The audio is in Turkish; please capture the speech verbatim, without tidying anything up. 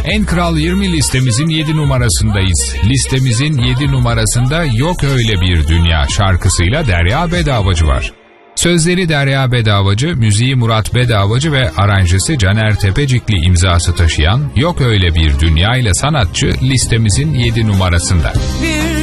En Kral yirmi listemizin yedi numarasındayız. Listemizin yedi numarasında Yok Öyle Bir Dünya şarkısıyla Derya Bedavacı var. Sözleri Derya Bedavacı, müziği Murat Bedavacı ve aranjesi Caner Tepecikli imzası taşıyan Yok Öyle Bir Dünya ile sanatçı listemizin yedi numarasında. Bir